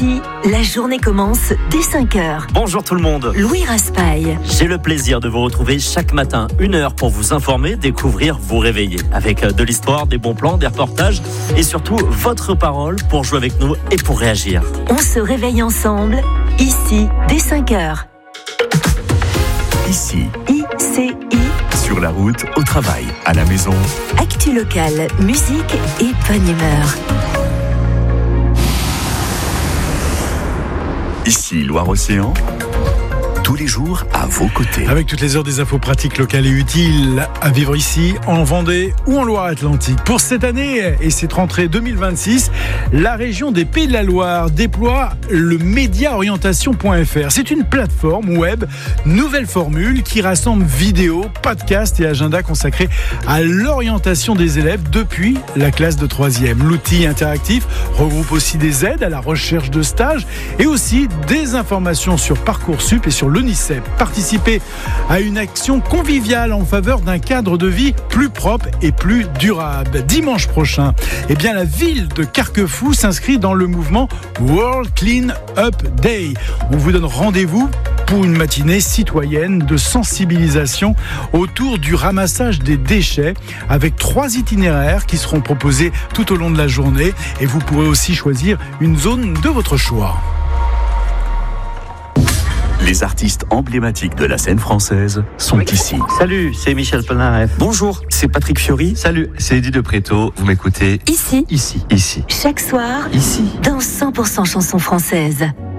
La journée commence dès 5h. Bonjour tout le monde. Louis Raspail. J'ai le plaisir de vous retrouver chaque matin, 1 heure pour vous informer, découvrir, vous réveiller. Avec de l'histoire, des bons plans, des reportages et surtout votre parole pour jouer avec nous et pour réagir. On se réveille ensemble, ici, dès 5h. Ici, ICI, sur la route, au travail, à la maison. actu locale, musique et bonne humeur. Ici, Loire-Océan. Tous les jours à vos côtés. Avec toutes les heures des infos pratiques locales et utiles à vivre ici, en Vendée ou en Loire-Atlantique. Pour cette année et cette rentrée 2026, la région des Pays de la Loire déploie le médiaorientation.fr. C'est une plateforme web, nouvelle formule qui rassemble vidéos, podcasts et agendas consacrés à l'orientation des élèves depuis la classe de 3e. L'outil interactif regroupe aussi des aides à la recherche de stages et aussi des informations sur Parcoursup et sur l'ONICEP. Participer à une action conviviale en faveur d'un cadre de vie plus propre et plus durable. Dimanche prochain, la ville de Carquefou s'inscrit dans le mouvement World Clean Up Day. On vous donne rendez-vous pour une matinée citoyenne de sensibilisation autour du ramassage des déchets avec 3 itinéraires qui seront proposés tout au long de la journée et vous pourrez aussi choisir une zone de votre choix. Les artistes emblématiques de la scène française sont ici. Salut, c'est Michel Polnareff. Bonjour, c'est Patrick Fiori. Salut, c'est Eddie de Préto. Vous m'écoutez Ici, ici. chaque soir, Ici. dans 100% chansons françaises.